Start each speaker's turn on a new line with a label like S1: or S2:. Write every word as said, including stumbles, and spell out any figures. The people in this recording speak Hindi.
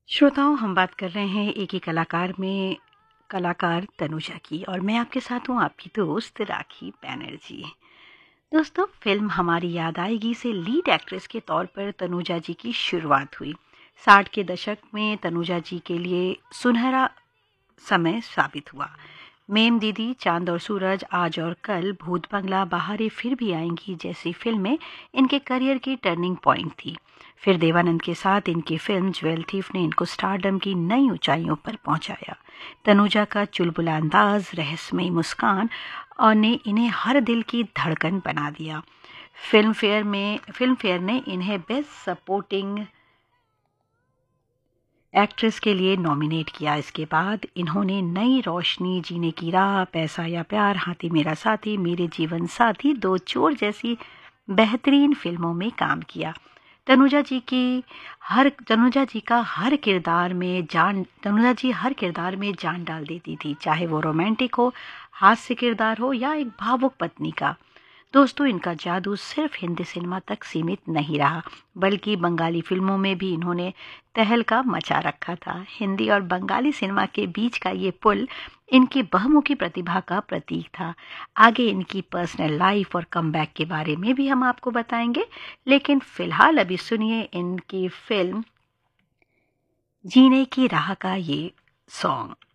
S1: श्रोताओं, हम बात कर रहे हैं एक ही कलाकार में कलाकार तनुजा की और मैं आपके साथ हूँ आपकी दोस्त राखी बैनर्जी। दोस्तों, फिल्म हमारी याद आएगी से लीड एक्ट्रेस के तौर पर तनुजा जी की शुरुआत हुई। साठ के दशक में तनुजा जी के लिए सुनहरा समय साबित हुआ। मेम दीदी, चांद और सूरज, आज और कल, भूत बंगला, बहारें फिर भी आएंगी जैसी फिल्में इनके करियर की टर्निंग पॉइंट थी। फिर देवानंद के साथ इनकी फिल्म ज्वेल थीफ ने इनको स्टारडम की नई ऊंचाइयों पर पहुंचाया। तनुजा का चुलबुला अंदाज, रहस्यमयी मुस्कान और ने इन्हें हर दिल की धड़कन बना दिया। फिल्म फेयर में फिल्म फेयर ने इन्हें बेस्ट सपोर्टिंग एक्ट्रेस के लिए नॉमिनेट किया। इसके बाद इन्होंने नई रोशनी, जीने की राह, पैसा या प्यार, हाथी मेरा साथी, मेरे जीवन साथी, दो चोर जैसी बेहतरीन फिल्मों में काम किया। तनुजा जी की हर तनुजा जी का हर किरदार में जान तनुजा जी हर किरदार में जान डाल देती थी, चाहे वो रोमांटिक हो, हास्य किरदार हो या एक भावुक पत्नी का। दोस्तों, इनका जादू सिर्फ हिंदी सिनेमा तक सीमित नहीं रहा, बल्कि बंगाली फिल्मों में भी इन्होंने तहलका मचा रखा था। हिंदी और बंगाली सिनेमा के बीच का ये पुल इनकी बहुमुखी प्रतिभा का प्रतीक था। आगे इनकी पर्सनल लाइफ और कमबैक के बारे में भी हम आपको बताएंगे, लेकिन फिलहाल अभी सुनिए इनकी फिल्म जीने की राह का ये सॉन्ग।